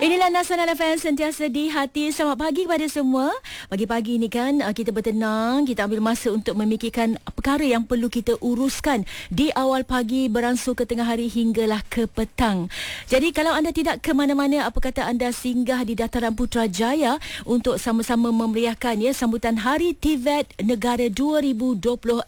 Inilah Nasional FM sentiasa di hati. Selamat pagi kepada semua. Pagi-pagi ni kan kita bertenang, kita ambil masa untuk memikirkan perkara yang perlu kita uruskan di awal pagi beransur ke tengah hari hinggalah ke petang. Jadi kalau anda tidak ke mana-mana, apa kata anda singgah di Dataran Putrajaya untuk sama-sama memeriahkan sambutan Hari TVET Negara 2026.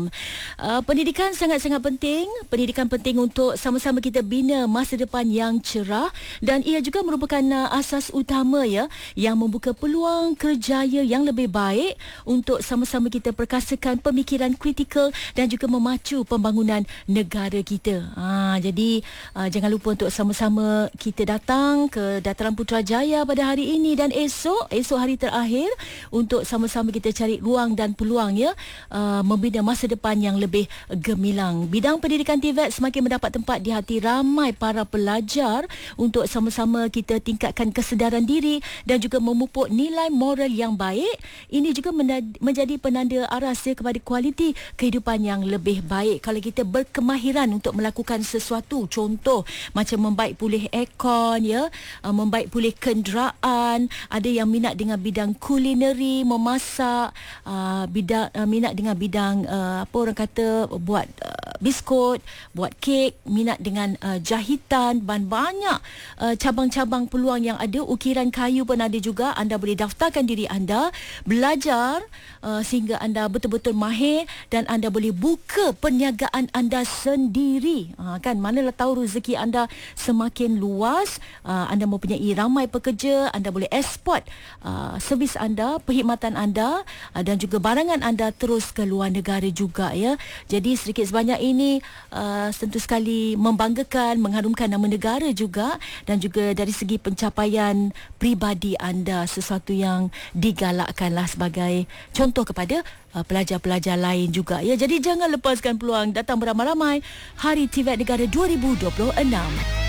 Pendidikan sangat-sangat penting. Pendidikan penting untuk sama-sama kita bina masa depan yang cerah, dan ia juga merupakan asas utama yang membuka peluang kerjaya yang lebih baik untuk sama-sama kita perkasakan pemikiran kritikal dan juga memacu pembangunan negara kita. Jadi jangan lupa untuk sama-sama kita datang ke Dataran Putrajaya pada hari ini dan esok hari terakhir untuk sama-sama kita cari ruang dan peluang membina masa depan yang lebih gemilang. Bidang pendidikan TVET semakin mendapat tempat di hati ramai para pelajar untuk sama-sama kita tingkatkan kesedaran diri dan juga memupuk nilai moral yang baik. Ini juga menjadi penanda aras kepada kualiti kehidupan yang lebih baik. Kalau kita berkemahiran untuk melakukan sesuatu, contoh macam membaik pulih aircon, membaik pulih kenderaan, ada yang minat dengan bidang kulineri, memasak, minat dengan bidang apa orang kata buat biskut, buat kek, minat dengan jahitan, dan banyak cabang-cabang peluang yang ada. Ukiran kayu pun ada juga. Anda boleh daftarkan diri anda, belajar sehingga anda betul-betul mahir dan anda boleh buka perniagaan anda sendiri. Kan, manalah tahu rezeki anda semakin luas, anda mempunyai ramai pekerja, anda boleh eksport servis anda, perkhidmatan anda dan juga barangan anda terus ke luar negara juga Jadi sedikit sebanyak ini tentu sekali membanggakan, mengharumkan nama negara juga, dan juga dari segi pencapaian peribadi anda, sesuatu yang digalakkanlah sebagai contoh kepada pelajar-pelajar lain juga Jadi jangan lepaskan peluang, datang beramai-ramai Hari TVET Negara 2026.